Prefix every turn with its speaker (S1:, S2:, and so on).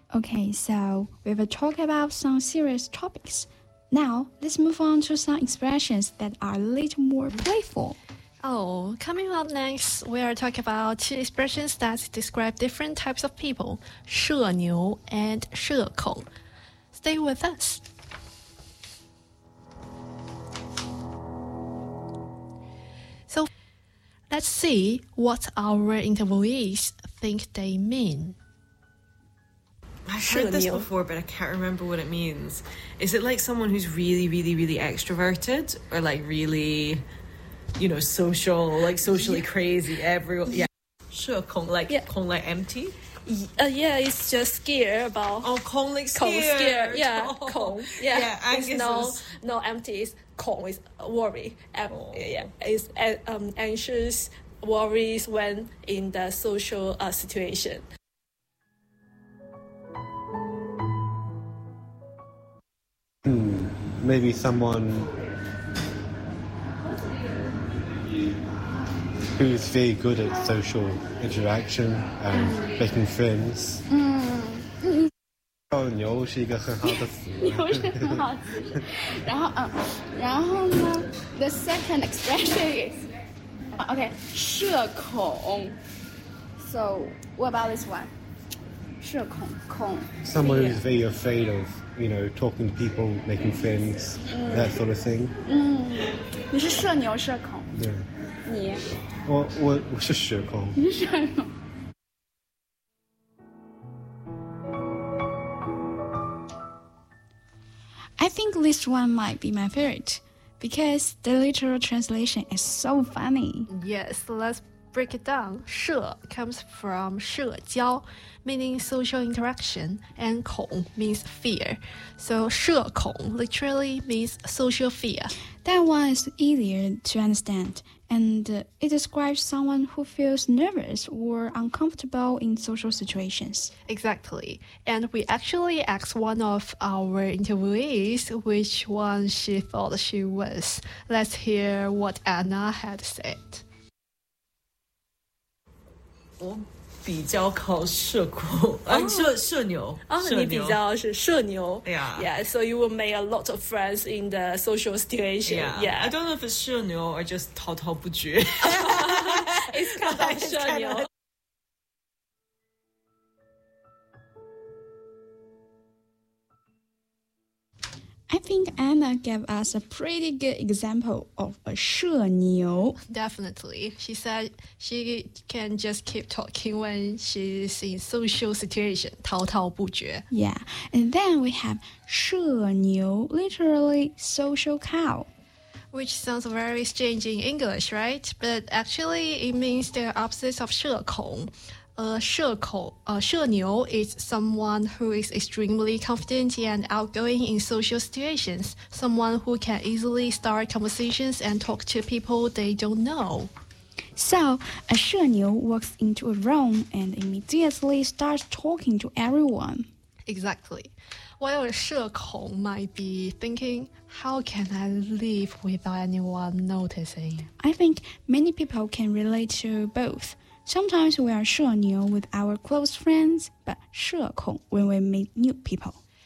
S1: Okay, so we've talked about some serious topics. Now, let's move on to some expressions that are a little more playful.
S2: Oh, coming up next, we are talking about two expressions that describe different types of people, 社牛 and 社恐. Stay with us. So, let's see what our interviewees think they mean.
S3: I've heard this before, but I can't remember what it means. Is it like someone who's really, really, really extroverted, or like really, social, like socially crazy? Everyone, yeah. 社恐, like empty.
S2: Yeah, it's just scared about.
S3: Oh, 恐 like scared.
S2: Yeah, 恐. Yeah,
S3: yeah.
S2: It's no empty. It's 恐 is worry. Yeah, it's anxious, worries when in the social situation.
S4: Maybe someone who's very good at social interaction and making friends. 社牛是一个很好的词。
S1: 牛是很好词。然后呢 ，the second expression is okay, 社恐. So what about this one? 社恐.
S4: Someone who's very afraid of, talking to people, making friends, that sort of thing.
S1: 你是社牛社恐？
S4: 对。
S1: 你？
S4: 我是社恐。
S1: 你是社恐。I think this one might be my favorite because the literal translation is so funny.
S2: Yes, let's break it down. 社 comes from 社交, meaning social interaction, and 恐 means fear. So 社恐 literally means social fear.
S1: That one is easier to understand, and it describes someone who feels nervous or uncomfortable in social situations.
S2: Exactly. And we actually asked one of our interviewees which one she thought she was. Let's hear what Anna had said.
S3: 我比较靠社恐，社牛。
S2: 你比较是社牛。
S3: Yeah,
S2: so you will make a lot of friends in the social situation.
S3: Yeah. I don't know if it's 社牛or just 滔滔不绝。
S2: It's kind of 社牛。
S1: I think Anna gave us a pretty good example of a 社牛.
S2: Definitely. She said she can just keep talking when she's in social situation, 滔滔不绝.
S1: Yeah, and then we have 社牛, literally social cow.
S2: Which sounds very strange in English, right? But actually it means the opposite of 社恐. 社牛 is someone who is extremely confident and outgoing in social situations, someone who can easily start conversations and talk to people they don't know.
S1: So, a 社牛 walks into a room and immediately starts talking to everyone.
S2: Exactly. While a 社恐 might be thinking, how can I live without anyone noticing?
S1: I think many people can relate to both. Sometimes we are 社牛 with our close friends, but 社恐 when we meet new people.